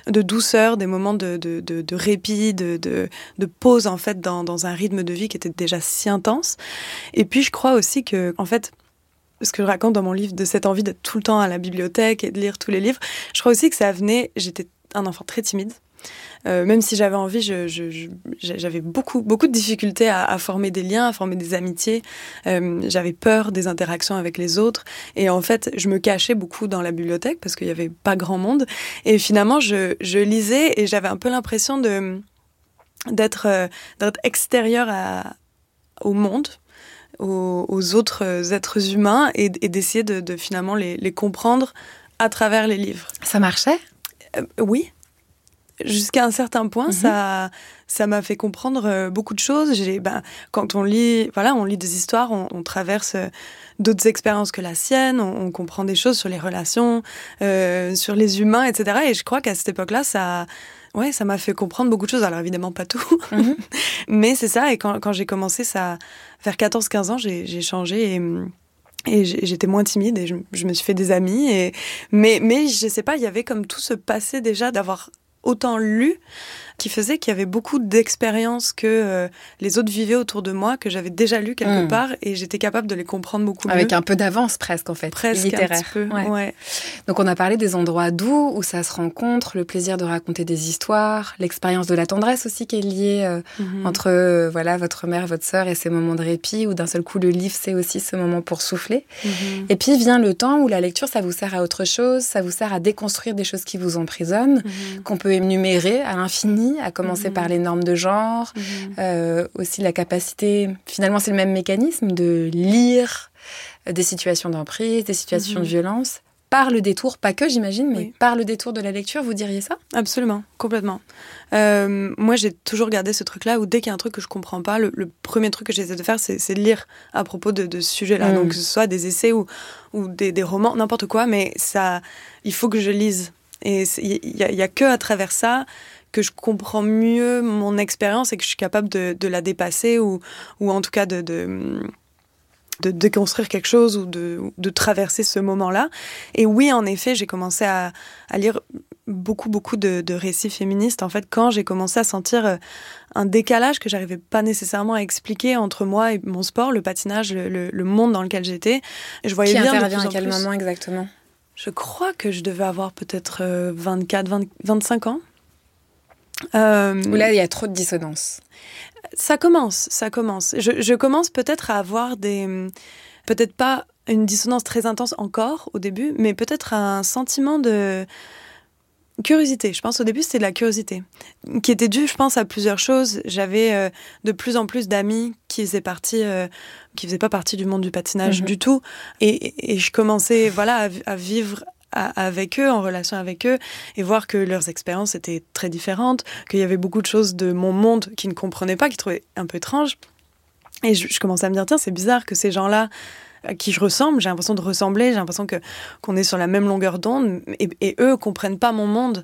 de douceur, des moments de répit, de pause en fait dans un rythme de vie qui était déjà si intense. Et puis je crois aussi que, en fait, ce que je raconte dans mon livre, de cette envie d'être tout le temps à la bibliothèque et de lire tous les livres, je crois aussi que ça venait, j'étais un enfant très timide. Même si j'avais envie, j'avais beaucoup de difficultés à former des liens, à former des amitiés. J'avais peur des interactions avec les autres. Et en fait, je me cachais beaucoup dans la bibliothèque parce qu'il n'y avait pas grand monde. Et finalement, je lisais et j'avais un peu l'impression d'être extérieure au monde, aux autres êtres humains et d'essayer de finalement les comprendre à travers les livres. Ça marchait ? Oui. Jusqu'à un certain point, ça m'a fait comprendre beaucoup de choses. Quand on lit des histoires, on traverse d'autres expériences que la sienne, on comprend des choses sur les relations, sur les humains, etc. Et je crois qu'à cette époque-là, ça m'a fait comprendre beaucoup de choses. Alors évidemment, pas tout, mais c'est ça. Et quand j'ai commencé ça, vers 14-15 ans, j'ai changé et j'étais moins timide et je me suis fait des amis. Mais je sais pas, il y avait comme tout ce passé déjà d'avoir autant lu, qui faisait qu'il y avait beaucoup d'expériences que les autres vivaient autour de moi, que j'avais déjà lu quelque part, et j'étais capable de les comprendre beaucoup mieux. Avec un peu d'avance presque, en fait. Presque littéraire. Un petit peu, ouais. Donc on a parlé des endroits doux, où ça se rencontre, le plaisir de raconter des histoires, l'expérience de la tendresse aussi qui est liée entre votre mère, votre sœur et ces moments de répit, où d'un seul coup le livre c'est aussi ce moment pour souffler. Et puis vient le temps où la lecture ça vous sert à autre chose, ça vous sert à déconstruire des choses qui vous emprisonnent, qu'on peut énumérer à l'infini, à commencer par les normes de genre, aussi la capacité, finalement c'est le même mécanisme, de lire des situations d'emprise, des situations de violence, par le détour, pas que j'imagine, mais par le détour de la lecture, vous diriez ça ? Absolument, complètement. Moi j'ai toujours gardé ce truc-là où dès qu'il y a un truc que je comprends pas, le premier truc que j'essaie de faire c'est de lire à propos de ce sujet-là, donc que ce soit des essais ou des romans, n'importe quoi, mais ça, il faut que je lise. Et il y a que à travers ça que je comprends mieux mon expérience et que je suis capable de la dépasser ou en tout cas de déconstruire quelque chose ou de traverser ce moment-là. Et oui, en effet, j'ai commencé à lire beaucoup de récits féministes. En fait, quand j'ai commencé à sentir un décalage que j'arrivais pas nécessairement à expliquer entre moi et mon sport, le patinage, le monde dans lequel j'étais, je voyais bien de plus en plus. Qui intervient à quel moment exactement ? Je crois que je devais avoir peut-être 25 ans. Où là, il y a trop de dissonance. Ça commence. Je commence peut-être à avoir peut-être pas une dissonance très intense encore au début, mais peut-être un sentiment de curiosité. Je pense au début, c'était de la curiosité, qui était due, je pense, à plusieurs choses. J'avais de plus en plus d'amis qui faisaient pas partie du monde du patinage du tout. Et je commençais à vivre avec eux, en relation avec eux, et voir que leurs expériences étaient très différentes, qu'il y avait beaucoup de choses de mon monde qu'ils ne comprenaient pas, qu'ils trouvaient un peu étranges. Et je commençais à me dire, tiens, c'est bizarre que ces gens-là à qui je ressemble, j'ai l'impression de ressembler, j'ai l'impression qu'on est sur la même longueur d'onde, et eux comprennent pas mon monde.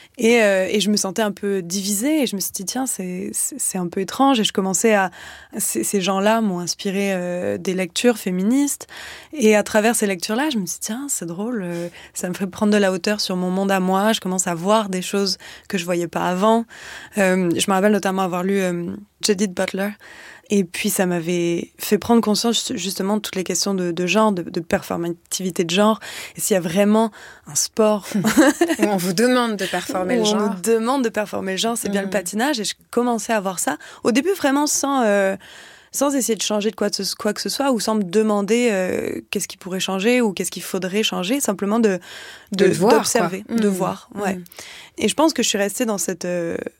Et je me sentais un peu divisée, et je me suis dit, tiens, c'est un peu étrange, et je commençais ces gens-là m'ont inspiré des lectures féministes, et à travers ces lectures-là, je me suis dit, tiens, c'est drôle, ça me fait prendre de la hauteur sur mon monde à moi, je commence à voir des choses que je voyais pas avant. Je me rappelle notamment avoir lu Judith Butler, et puis ça m'avait fait prendre conscience justement de toutes les questions de genre, de performativité de genre. Et s'il y a vraiment un sport où on vous demande de performer le genre. On vous demande de performer le genre, c'est bien le patinage. Et je commençais à voir ça. Au début, vraiment sans essayer de changer de quoi que ce soit, ou sans me demander qu'est-ce qui pourrait changer ou qu'est-ce qu'il faudrait changer, simplement d'observer, de voir. Ouais. Et je pense que je suis restée dans cette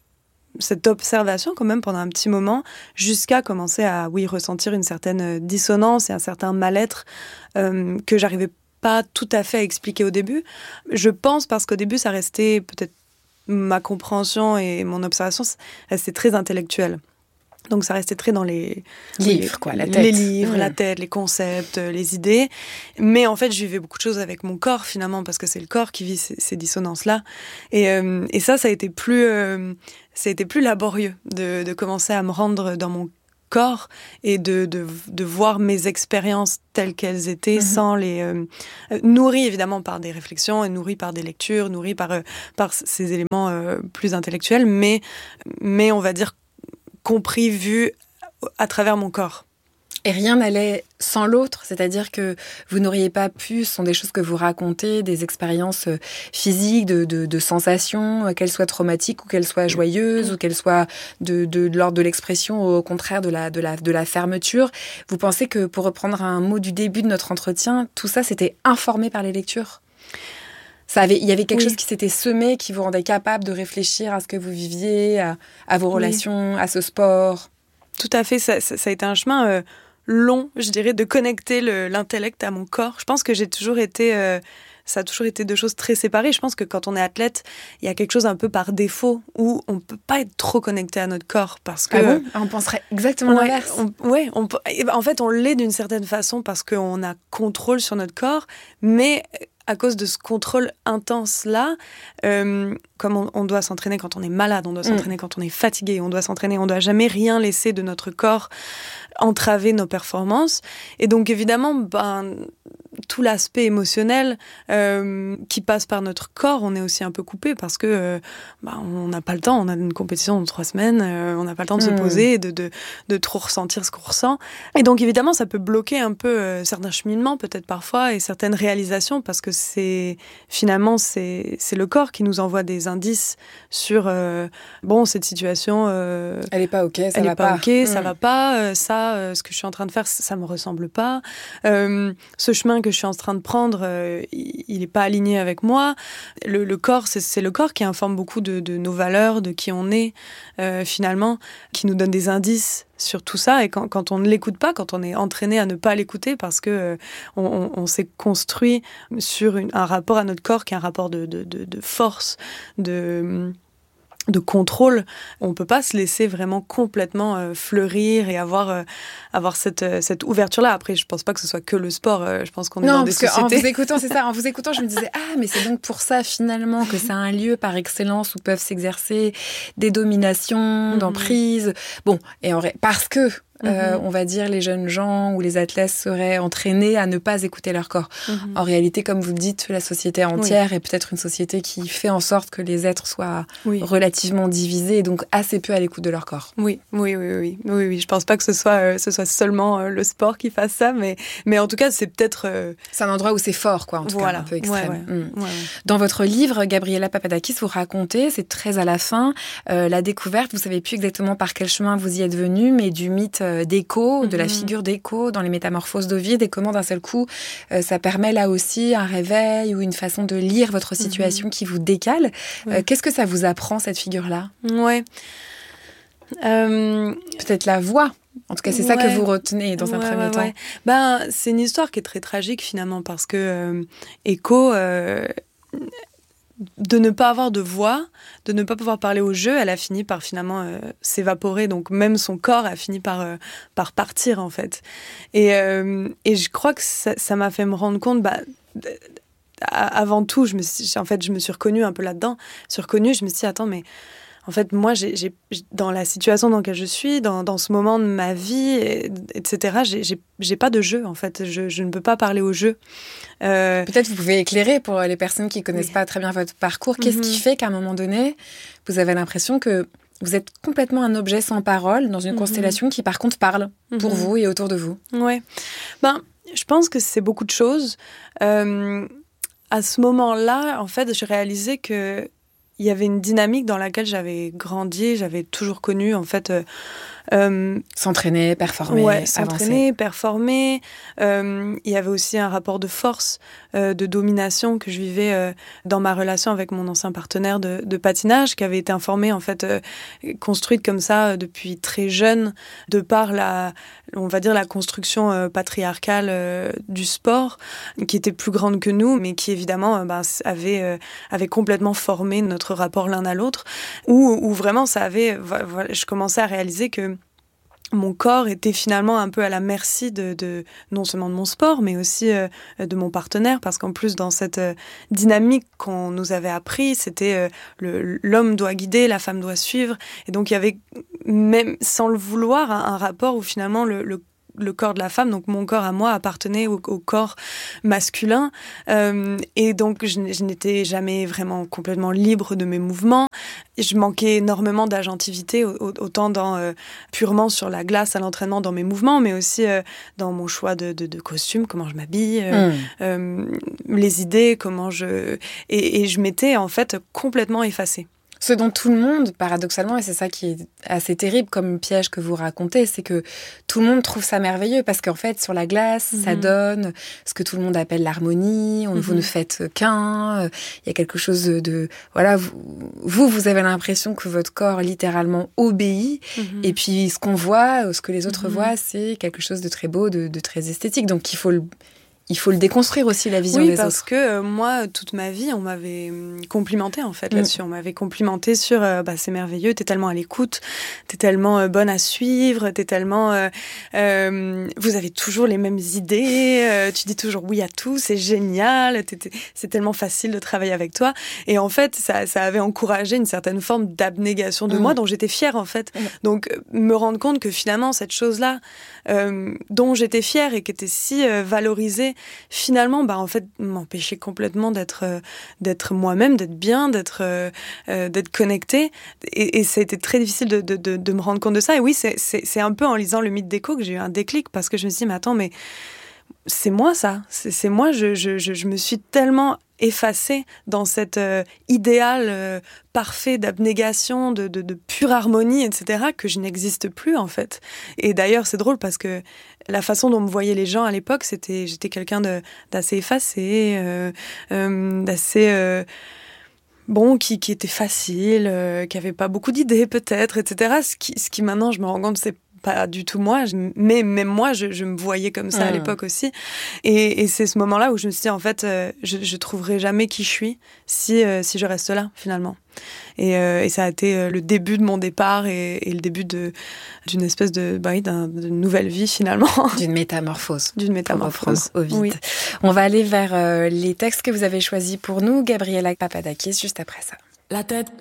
observation quand même pendant un petit moment, jusqu'à commencer à ressentir une certaine dissonance et un certain mal-être que j'arrivais pas tout à fait à expliquer au début. Je pense parce qu'au début ça restait peut-être ma compréhension et mon observation restait très intellectuelle. Donc ça restait très dans les livres, la tête. Les livres, la tête, les concepts, les idées. Mais en fait, je vivais beaucoup de choses avec mon corps finalement, parce que c'est le corps qui vit ces dissonances-là. Et ça a été plus laborieux de commencer à me rendre dans mon corps et de voir mes expériences telles qu'elles étaient, sans les nourries évidemment par des réflexions et nourries par des lectures, nourries par ces éléments plus intellectuels, mais on va dire compris, vu à travers mon corps. Et rien n'allait sans l'autre, c'est-à-dire que vous n'auriez pas pu, ce sont des choses que vous racontez, des expériences physiques, de sensations, qu'elles soient traumatiques ou qu'elles soient joyeuses, ou qu'elles soient de l'ordre de l'expression, au contraire de la fermeture. Vous pensez que, pour reprendre un mot du début de notre entretien, tout ça c'était informé par les lectures ? Il y avait quelque chose qui s'était semé, qui vous rendait capable de réfléchir à ce que vous viviez, à vos relations, à ce sport. Tout à fait, ça a été un chemin long, je dirais, de connecter l'intellect à mon corps. Je pense que ça a toujours été deux choses très séparées. Je pense que quand on est athlète, il y a quelque chose un peu par défaut où on ne peut pas être trop connecté à notre corps parce que... Ah bon ? On penserait exactement l'inverse. En fait, on l'est d'une certaine façon parce qu'on a contrôle sur notre corps, mais à cause de ce contrôle intense-là, comme on doit s'entraîner quand on est malade, on doit s'entraîner quand on est fatigué, on doit s'entraîner, on ne doit jamais rien laisser de notre corps entraver nos performances. Et donc, évidemment, tout l'aspect émotionnel qui passe par notre corps, on est aussi un peu coupé parce que on n'a pas le temps, on a une compétition dans 3 semaines, on n'a pas le temps de se poser et de trop ressentir ce qu'on ressent. Et donc évidemment, ça peut bloquer un peu certains cheminements peut-être parfois et certaines réalisations parce que c'est le corps qui nous envoie des indices sur cette situation elle est pas ok, ça va pas. Ça va pas, ce que je suis en train de faire, ça me ressemble pas. Ce chemin que je suis en train de prendre, il est pas aligné avec moi. Le corps, c'est le corps qui informe beaucoup de nos valeurs, de qui on est, finalement, qui nous donne des indices sur tout ça. Et quand on ne l'écoute pas, quand on est entraîné à ne pas l'écouter parce que on s'est construit sur un rapport à notre corps qui est un rapport de force, de contrôle, on peut pas se laisser vraiment complètement fleurir et avoir cette ouverture-là. Après, je pense pas que ce soit que le sport. Je pense qu'on est dans des sociétés... En vous écoutant, c'est ça. En vous écoutant, je me disais mais c'est donc pour ça finalement que c'est un lieu par excellence où peuvent s'exercer des dominations, d'emprise. Bon, parce que on va dire les jeunes gens ou les athlètes seraient entraînés à ne pas écouter leur corps. En réalité, comme vous le dites, la société entière est peut-être une société qui fait en sorte que les êtres soient relativement divisés et donc assez peu à l'écoute de leur corps. Oui. Je pense pas que ce soit seulement le sport qui fasse ça, mais en tout cas, c'est peut-être... C'est un endroit où c'est fort, quoi, en tout cas, un peu extrême. Ouais. Dans votre livre, Gabriela Papadakis, vous racontez, c'est très à la fin, la découverte, vous savez plus exactement par quel chemin vous y êtes venu, mais du mythe d'Écho, de la figure d'Écho dans les Métamorphoses d'Ovide, et comment d'un seul coup ça permet là aussi un réveil ou une façon de lire votre situation qui vous décale. Qu'est-ce que ça vous apprend, cette figure-là ? Peut-être la voix. En tout cas, c'est ça que vous retenez dans un premier temps. C'est une histoire qui est très tragique finalement parce que Écho... de ne pas avoir de voix, de ne pas pouvoir parler au jeu, elle a fini par finalement s'évaporer. Donc même son corps a fini par partir en fait. Et je crois que ça m'a fait me rendre compte. Avant tout, je me suis reconnue un peu là-dedans. Je me suis dit attends mais en fait, moi, dans la situation dans laquelle je suis, dans ce moment de ma vie, etc., j'ai pas de jeu, en fait. Je ne peux pas parler au jeu. Peut-être vous pouvez éclairer pour les personnes qui connaissent pas très bien votre parcours. Qu'est-ce qui fait qu'à un moment donné, vous avez l'impression que vous êtes complètement un objet sans parole dans une constellation qui, par contre, parle pour vous et autour de vous ? Ouais. Je pense que c'est beaucoup de choses. À ce moment-là, en fait, j'ai réalisé que il y avait une dynamique dans laquelle j'avais grandi, j'avais toujours connu, en fait... s'entraîner, performer, s'entraîner, performer. Il y avait aussi un rapport de force, de domination que je vivais dans ma relation avec mon ancien partenaire de patinage, qui avait été informée, en fait, construite comme ça depuis très jeune, de par la construction patriarcale du sport, qui était plus grande que nous, mais qui évidemment avait complètement formé notre rapport l'un à l'autre, où vraiment je commençais à réaliser que mon corps était finalement un peu à la merci de non seulement de mon sport, mais aussi de mon partenaire, parce qu'en plus, dans cette dynamique qu'on nous avait appris, c'était l'homme doit guider, la femme doit suivre. Et donc, il y avait même sans le vouloir, un rapport où finalement le corps de la femme, donc mon corps à moi, appartenait au corps masculin. Et donc, je n'étais jamais vraiment complètement libre de mes mouvements. Je manquais énormément d'agentivité, autant purement sur la glace à l'entraînement dans mes mouvements, mais aussi dans mon choix de costume, comment je m'habille, les idées, comment et je m'étais en fait complètement effacée. Ce dont tout le monde, paradoxalement, et c'est ça qui est assez terrible comme piège que vous racontez, c'est que tout le monde trouve ça merveilleux parce qu'en fait, sur la glace, ça donne ce que tout le monde appelle l'harmonie, vous ne faites qu'un, il y a quelque chose de voilà, vous avez l'impression que votre corps littéralement obéit, et puis ce qu'on voit, ce que les autres voient, c'est quelque chose de très beau, de très esthétique. Donc il faut le déconstruire aussi, la vision des autres. Oui, parce que moi, toute ma vie, on m'avait complimenté en fait là-dessus. On m'avait complimenté sur c'est merveilleux, t'es tellement à l'écoute, t'es tellement bonne à suivre, t'es tellement... vous avez toujours les mêmes idées, tu dis toujours oui à tout, c'est génial, c'est tellement facile de travailler avec toi. Et en fait, ça avait encouragé une certaine forme d'abnégation de moi, dont j'étais fière en fait. Donc, me rendre compte que finalement, cette chose-là, dont j'étais fière et qui était si valorisée, finalement, en fait, m'empêchait complètement d'être moi-même, d'être bien, d'être connectée. Et ça a été très difficile de me rendre compte de ça. Et oui, c'est un peu en lisant Le Mythe d'Écho que j'ai eu un déclic, parce que je me suis dit, mais attends, mais c'est moi ça. C'est moi, je me suis tellement effacée dans cet idéal parfait d'abnégation, de pure harmonie, etc., que je n'existe plus, en fait. Et d'ailleurs, c'est drôle parce que la façon dont me voyaient les gens à l'époque, j'étais quelqu'un d'assez effacé, d'assez... qui était facile, qui avait pas beaucoup d'idées, peut-être, etc. Ce qui maintenant, je me rends compte, c'est pas du tout moi, mais même moi, je me voyais comme ça à l'époque aussi. Et c'est ce moment-là où je me suis dit, en fait, je trouverai jamais qui je suis si je reste là, finalement. Et ça a été le début de mon départ et le début d'une espèce de nouvelle vie, finalement. D'une métamorphose. D'une métamorphose. Au vide. Oui. On va aller vers les textes que vous avez choisis pour nous, Gabriela Papadakis, juste après ça. La tête